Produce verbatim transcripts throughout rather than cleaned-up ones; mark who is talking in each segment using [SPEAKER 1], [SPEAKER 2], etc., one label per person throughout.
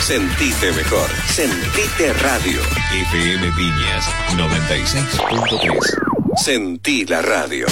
[SPEAKER 1] Sentite mejor. Sentite radio. F M Viñas noventa y seis punto tres. Sentí la radio.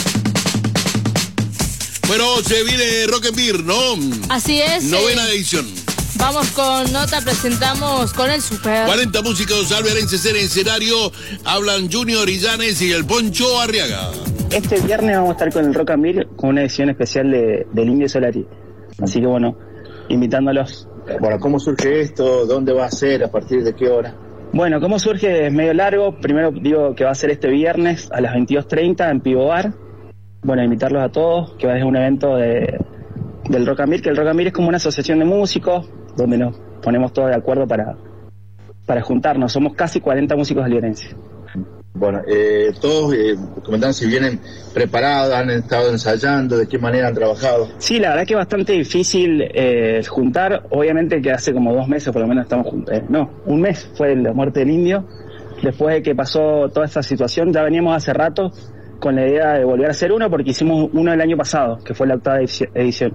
[SPEAKER 2] Bueno, se viene Rock and Beer, ¿no?
[SPEAKER 3] Así es.
[SPEAKER 2] Novena
[SPEAKER 3] eh,
[SPEAKER 2] edición.
[SPEAKER 3] Vamos con nota, presentamos con el Super.
[SPEAKER 2] cuarenta músicos alberenses en escenario. Hablan Junior Illanes y el Poncho Arriaga.
[SPEAKER 4] Este viernes vamos a estar con el Rock and Beer con una edición especial de, del Indio Solari. Así que bueno, invitándolos.
[SPEAKER 5] Bueno, ¿cómo surge esto? ¿Dónde va a ser? ¿A partir de qué hora?
[SPEAKER 4] Bueno, ¿cómo surge? Es medio largo. Primero digo que va a ser este viernes a las veintidós treinta en Pivo Bar. Bueno, invitarlos a todos, que va a ser un evento de, del Rock and Beer, que el Rock and Beer es como una asociación de músicos, donde nos ponemos todos de acuerdo para, para juntarnos. Somos casi cuarenta músicos alberenses.
[SPEAKER 5] Bueno, eh, todos eh, comentaban si vienen preparados, han estado ensayando, de qué manera han trabajado.
[SPEAKER 4] Sí, la verdad que es bastante difícil eh, juntar. Obviamente que hace como dos meses por lo menos estamos juntos. Eh, no, un mes fue la muerte del Indio. Después de que pasó toda esta situación, ya veníamos hace rato con la idea de volver a hacer uno, porque hicimos uno el año pasado, que fue la octava edición.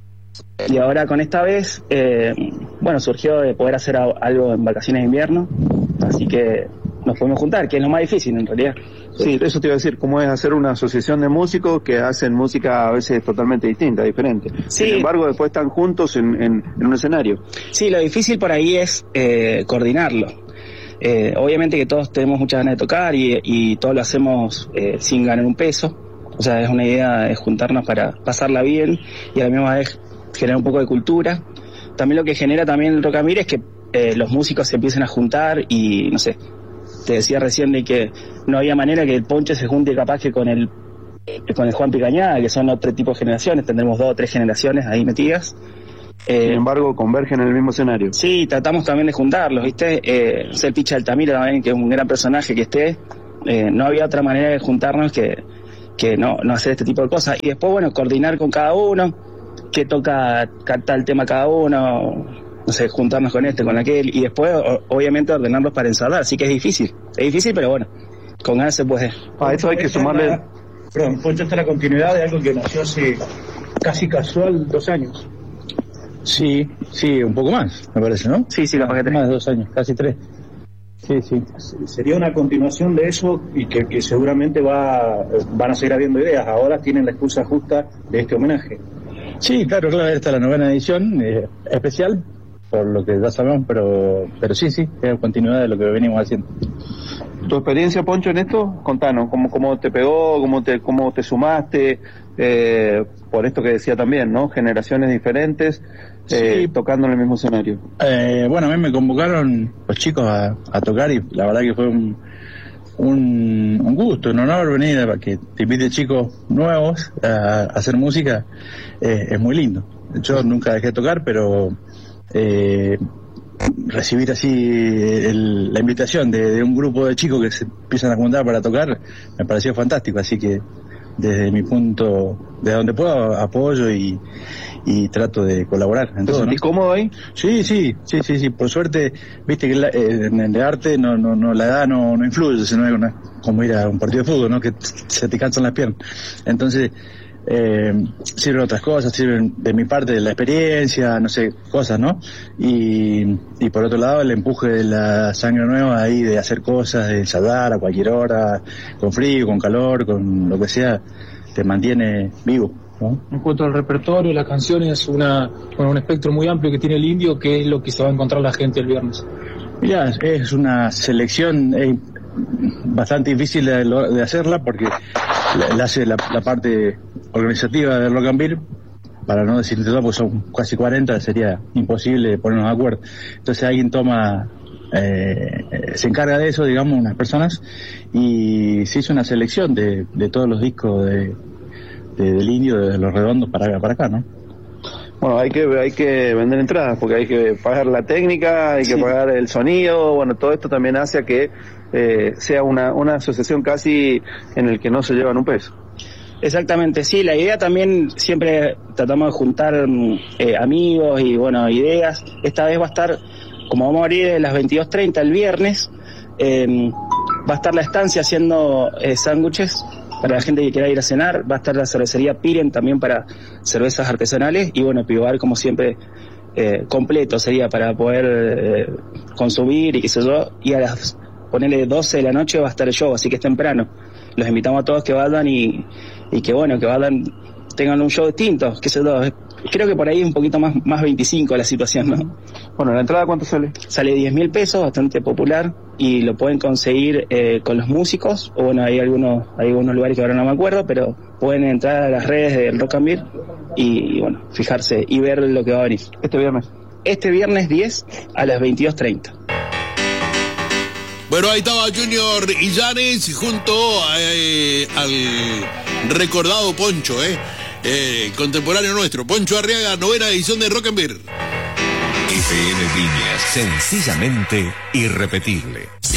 [SPEAKER 4] Y ahora con esta vez, eh, bueno, surgió de poder hacer algo en vacaciones de invierno, así que nos podemos juntar, que es lo más difícil en realidad.
[SPEAKER 6] Sí, eso te iba a decir, cómo es hacer una asociación de músicos que hacen música a veces totalmente distinta, diferente.
[SPEAKER 4] Sí.
[SPEAKER 6] Sin embargo, después están juntos en, en, en un escenario.
[SPEAKER 4] Sí, lo difícil por ahí es eh, coordinarlo. Eh, obviamente que todos tenemos muchas ganas de tocar y, y todos lo hacemos eh, sin ganar un peso. O sea, es una idea de juntarnos para pasarla bien y a la misma vez generar un poco de cultura. También lo que genera también el Rock and Beer es que eh, los músicos se empiecen a juntar y, no sé, te decía recién de que no había manera que el Poncho se junte capaz que con el con el Juan Picañada, que son otro tipo de generaciones, tendremos dos o tres generaciones ahí metidas.
[SPEAKER 6] Eh, Sin embargo, convergen en el mismo escenario.
[SPEAKER 4] Sí, tratamos también de juntarlos, ¿viste? Eh, el Picha Altamira también, que es un gran personaje que esté. Eh, no había otra manera de juntarnos que, que no, no hacer este tipo de cosas. Y después, bueno, coordinar con cada uno, que toca tal tema cada uno, no sé, juntarnos con este, con aquel, y después, o, obviamente, ordenarlos para ensayar. Así que es difícil. Es difícil, pero bueno, con ganas se puede.
[SPEAKER 6] A eso hay que sumarle...
[SPEAKER 7] La, perdón, Poncho, esta es la continuidad de algo que nació hace casi casual dos años.
[SPEAKER 8] Sí, sí, un poco más, me parece, ¿no?
[SPEAKER 4] Sí, sí, capaz que tres.
[SPEAKER 8] Más de dos años, casi tres. Sí, sí.
[SPEAKER 7] Sería una continuación de eso y que, que seguramente va, van a seguir habiendo ideas. Ahora tienen la excusa justa de este homenaje.
[SPEAKER 8] Sí, claro, claro, esta es la novena edición, eh, especial, por lo que ya sabemos, pero pero sí, sí, es continuidad de lo que venimos haciendo.
[SPEAKER 6] ¿Tu experiencia, Poncho, en esto? Contanos, ¿cómo, cómo te pegó, cómo te, cómo te sumaste? Eh, por esto que decía también, ¿no? Generaciones diferentes, eh, sí. Tocando en el mismo escenario.
[SPEAKER 8] Eh, bueno, a mí me convocaron los chicos a, a tocar y la verdad que fue un, un, un gusto, un honor venir a que te invite chicos nuevos a, a hacer música. Eh, es muy lindo. Yo nunca dejé de tocar, pero eh, recibir así el, la invitación de, de un grupo de chicos que se empiezan a juntar para tocar me pareció fantástico, así que desde mi punto, de donde puedo, apoyo y, y trato de colaborar en
[SPEAKER 6] ¿Te
[SPEAKER 8] todo,
[SPEAKER 6] sentís
[SPEAKER 8] ¿no?
[SPEAKER 6] cómo ahí?
[SPEAKER 8] Sí, sí, sí, sí, sí, por suerte, viste que la, eh, en el arte no, no, no, la edad no, no influye, sino es una, como ir a un partido de fútbol, ¿no? Que se te cansan las piernas. Entonces, Eh, sirven otras cosas, sirven de mi parte de la experiencia, no sé, cosas, ¿no? Y, y por otro lado el empuje de la sangre nueva ahí de hacer cosas, de salvar a cualquier hora, con frío, con calor, con lo que sea, te mantiene vivo, ¿no?
[SPEAKER 9] En cuanto al repertorio, las canciones, una, bueno, un espectro muy amplio que tiene el Indio, que es lo que se va a encontrar la gente el viernes.
[SPEAKER 8] Mirá, es una selección eh, bastante difícil de, de hacerla porque la, la hace la, la parte organizativa del Rock and Beer, para no decir todo, porque son casi cuarenta, sería imposible ponernos de acuerdo. Entonces alguien toma, eh, se encarga de eso, digamos, unas personas, y se hizo una selección de, de todos los discos de, de, del Indio, de Los Redondos para, para acá, ¿no?
[SPEAKER 6] Bueno, hay que hay que vender entradas, porque hay que pagar la técnica, hay que sí. pagar el sonido, bueno, todo esto también hace a que eh, sea una, una asociación casi en el que no se llevan un peso.
[SPEAKER 4] Exactamente, sí, la idea también siempre tratamos de juntar eh, amigos y bueno, ideas. Esta vez va a estar, como vamos a abrir a las veintidós treinta el viernes, eh, va a estar la estancia haciendo eh, sándwiches para la gente que quiera ir a cenar, va a estar la cervecería Piren también para cervezas artesanales y bueno, Pivobar como siempre eh, completo sería para poder eh, consumir y qué sé yo, y a las, ponele doce de la noche va a estar el show, así que es temprano. Los invitamos a todos que vayan y, y que bueno, que vayan, tengan un show distinto, qué sé yo. Creo que por ahí es un poquito más, más veinticinco la situación, ¿no?
[SPEAKER 6] Bueno, ¿la entrada cuánto sale?
[SPEAKER 4] Sale diez mil pesos, bastante popular, y lo pueden conseguir eh, con los músicos, o bueno, hay algunos, hay algunos lugares que ahora no me acuerdo, pero pueden entrar a las redes del Rock and Beer y, y bueno, fijarse y ver lo que va a venir.
[SPEAKER 6] Este viernes.
[SPEAKER 4] Este viernes diez a las veintidós treinta.
[SPEAKER 2] Bueno, ahí estaba Junior Illanes junto a, eh, al recordado Poncho, ¿eh? Eh, contemporáneo nuestro, Poncho Arriaga, novena edición de Rock and Beer.
[SPEAKER 1] F M Viñas, sencillamente irrepetible.